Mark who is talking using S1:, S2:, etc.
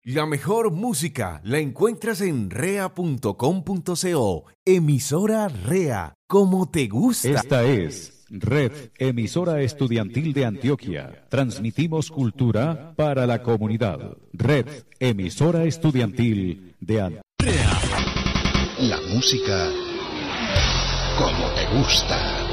S1: La mejor música la encuentras en rea.com.co. Emisora Rea, como te gusta.
S2: Esta es Red Emisora Estudiantil de Antioquia. Transmitimos cultura para la comunidad. Red Emisora Estudiantil de Antioquia.
S3: La música como te gusta.